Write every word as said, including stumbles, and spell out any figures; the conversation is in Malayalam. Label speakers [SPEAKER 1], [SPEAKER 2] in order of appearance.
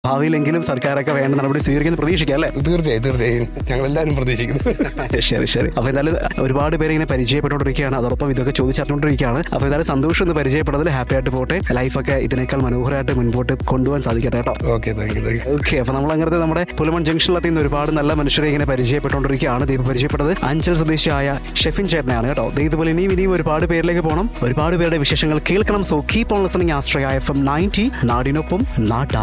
[SPEAKER 1] ഭാവിയിലെങ്കിലും സർക്കാരൊക്കെ വേണ്ട നടപടി സ്വീകരിക്കുന്ന പ്രതീക്ഷിക്കാം അല്ലേ?
[SPEAKER 2] തീർച്ചയായും തീർച്ചയായും ഞങ്ങൾ എല്ലാവരും പ്രതീക്ഷിക്കുന്നു.
[SPEAKER 1] ശരി ശരി. അപ്പൊ എന്തായാലും ഒരുപാട് പേര് ഇങ്ങനെ പരിചയപ്പെട്ടുകൊണ്ടിരിക്കുകയാണ്, അതോടൊപ്പം ഇതൊക്കെ ചോദിച്ചറിഞ്ഞുകൊണ്ടിരിക്കുകയാണ്. അപ്പൊ എന്തായാലും സന്തോഷം എന്ന് പരിചയപ്പെടുന്നതിൽ ഹാപ്പി ആയിട്ട് പോട്ടെ, ലൈഫൊക്കെ ഇതിനേക്കാൾ മനോഹരമായിട്ട് മുൻപോട്ട് കൊണ്ടുപോകാൻ സാധിക്കട്ടെ കേട്ടോ.
[SPEAKER 2] Okay, thank you.
[SPEAKER 1] ഓക്കെ, അപ്പൊ നമ്മൾ അങ്ങനത്തെ നമ്മുടെ പുലമൺ ജംഗ്ഷനിലെത്തി ഒരുപാട് നല്ല മനുഷ്യരെ ഇങ്ങനെ പരിചയപ്പെട്ടുകൊണ്ടിരിക്കുകയാണ്. ദീപ പരിചയപ്പെട്ടത് അഞ്ചൽ സ്വദേശിയായ ഷെഫിൻ ചേട്ടനെയാണ് കേട്ടോ. ഇതുപോലെ ഇനിയും ഇനിയും ഒരുപാട് പേരിലേക്ക് പോകണം, ഒരുപാട് പേരുടെ വിശേഷങ്ങൾ കേൾക്കണം. So keep on listening Ashraya F M ninety, നാടിനൊപ്പം നാട്ടാ.